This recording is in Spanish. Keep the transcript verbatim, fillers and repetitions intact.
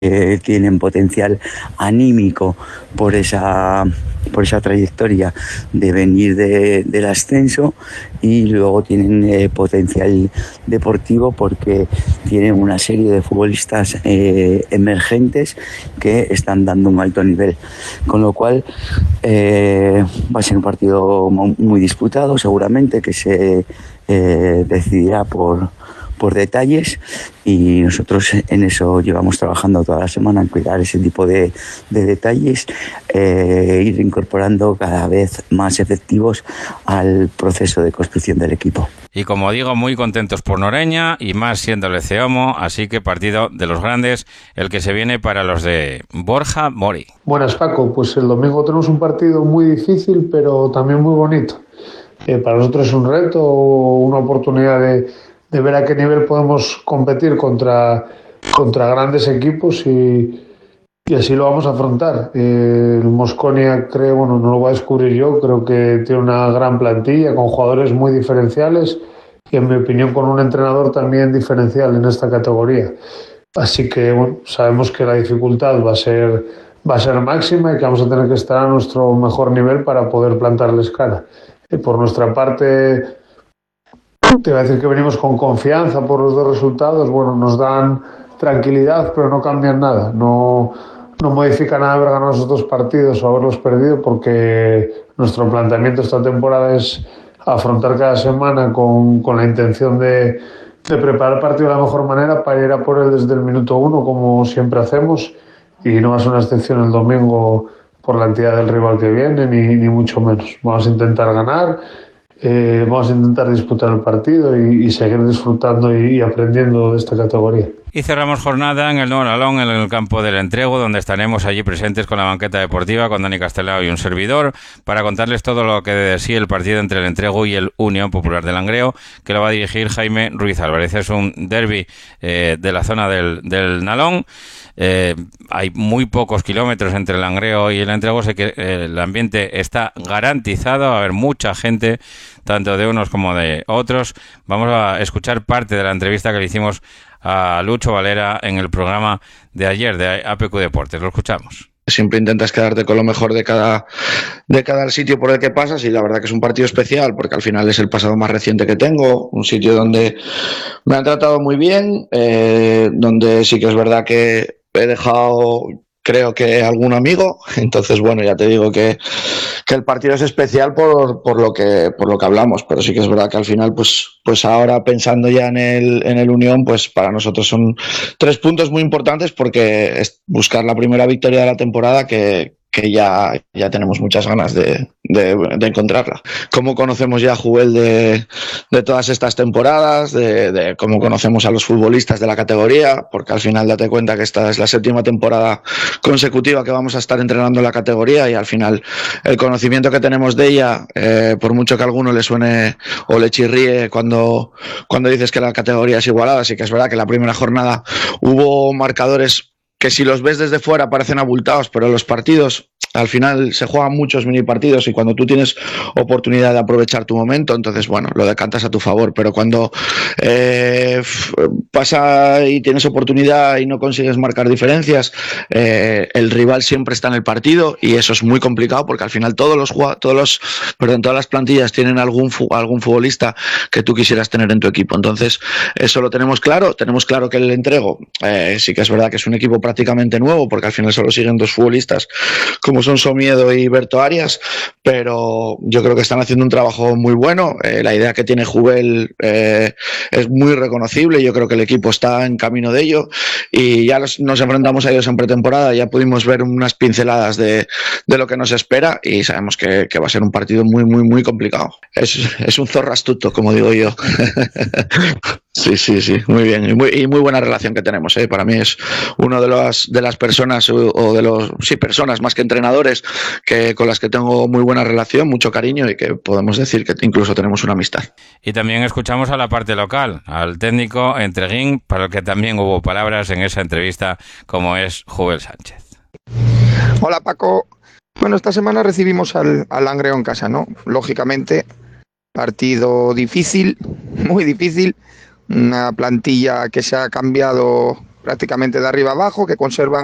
eh, tienen potencial anímico por esa, por esa trayectoria de venir de, del ascenso, y luego tienen eh, potencial deportivo porque tienen una serie de futbolistas eh, emergentes que están dando un alto nivel, con lo cual eh, va a ser un partido muy disputado, seguramente que se eh, decidirá por por detalles, y nosotros en eso llevamos trabajando toda la semana, en cuidar ese tipo de, de detalles, eh, ir incorporando cada vez más efectivos al proceso de construcción del equipo. Y como digo, muy contentos por Noreña, y más siendo el Ceomo, así que partido de los grandes, el que se viene para los de Borja Mori. Buenas, Paco, pues el domingo tenemos un partido muy difícil, pero también muy bonito. Eh, para nosotros es un reto, una oportunidad de de ver a qué nivel podemos competir contra, contra grandes equipos, y, y así lo vamos a afrontar. Eh, el Mosconia, creo, bueno, no lo voy a descubrir yo, creo que tiene una gran plantilla con jugadores muy diferenciales y, en mi opinión, con un entrenador también diferencial en esta categoría. Así que, bueno, sabemos que la dificultad va a ser, va a ser máxima y que vamos a tener que estar a nuestro mejor nivel para poder plantarles cara. Eh, por nuestra parte, te voy a decir que venimos con confianza por los dos resultados. Bueno, nos dan tranquilidad, pero no cambian nada. No, no modifica nada haber ganado esos dos partidos o haberlos perdido, porque nuestro planteamiento esta temporada es afrontar cada semana con, con la intención de, de preparar el partido de la mejor manera para ir a por él desde el minuto uno, como siempre hacemos, y no va a ser una excepción el domingo por la entidad del rival que viene, ni, ni mucho menos. Vamos a intentar ganar. Eh, vamos a intentar disputar el partido y, y seguir disfrutando y, y aprendiendo de esta categoría. Y cerramos jornada en el Nuevo Nalón, en el campo del Entrego, donde estaremos allí presentes con la banqueta deportiva, con Dani Castelao y un servidor, para contarles todo lo que de sí el partido entre el Entrego y el Unión Popular de Langreo, que lo va a dirigir Jaime Ruiz Álvarez. Es un derbi eh, de la zona del, del Nalón. Eh, hay muy pocos kilómetros entre el Langreo y el Entrego, sé que eh, el ambiente está garantizado, va a haber mucha gente, tanto de unos como de otros. Vamos a escuchar parte de la entrevista que le hicimos a Lucho Valera en el programa de ayer de A P Q Deportes. Lo escuchamos. Siempre intentas quedarte con lo mejor de cada, de cada sitio por el que pasas, y la verdad que es un partido especial porque al final es el pasado más reciente que tengo, un sitio donde me han tratado muy bien, eh, donde sí que es verdad que he dejado, creo que algún amigo, entonces bueno, ya te digo que, que el partido es especial por, por lo que por lo que hablamos, pero sí que es verdad que al final pues, pues ahora pensando ya en el, en el Unión, pues para nosotros son tres puntos muy importantes, porque es buscar la primera victoria de la temporada, que, que ya, ya tenemos muchas ganas de, de, de encontrarla. Cómo conocemos ya a Jubel de, de todas estas temporadas, de, de cómo conocemos a los futbolistas de la categoría, porque al final date cuenta que esta es la séptima temporada consecutiva que vamos a estar entrenando en la categoría, y al final el conocimiento que tenemos de ella, eh, por mucho que a alguno le suene o le chirríe cuando, cuando dices que la categoría es igualada, sí que es verdad que en la primera jornada hubo marcadores que si los ves desde fuera parecen abultados, pero los partidos al final se juegan muchos mini partidos, y cuando tú tienes oportunidad de aprovechar tu momento, entonces bueno, lo decantas a tu favor, pero cuando eh, pasa y tienes oportunidad y no consigues marcar diferencias, eh, el rival siempre está en el partido, y eso es muy complicado, porque al final todos los todos los perdón, todas las plantillas tienen algún algún futbolista que tú quisieras tener en tu equipo. Entonces eso lo tenemos claro, tenemos claro que el Entrego eh, sí que es verdad que es un equipo prácticamente nuevo, porque al final solo siguen dos futbolistas como son Somiedo y Berto Arias, pero yo creo que están haciendo un trabajo muy bueno. Eh, la idea que tiene Jubel eh, es muy reconocible, yo creo que el equipo está en camino de ello, y ya los, nos enfrentamos a ellos en pretemporada, ya pudimos ver unas pinceladas de, de lo que nos espera, y sabemos que, que va a ser un partido muy, muy, muy complicado. Es, es un zorro astuto, como digo yo. Sí, sí, sí, muy bien, y muy, y muy buena relación que tenemos, ¿eh? Para mí es uno de las, de las personas, o de los, sí, personas más que entrenadores, que con las que tengo muy buena relación, mucho cariño, y que podemos decir que incluso tenemos una amistad. Y también escuchamos a la parte local, al técnico Entreguín, para el que también hubo palabras en esa entrevista, como es Jubel Sánchez. Hola, Paco. Bueno, esta semana recibimos al, al Langreo en casa, ¿no? Lógicamente, partido difícil, muy difícil. Una plantilla que se ha cambiado prácticamente de arriba abajo, que conservan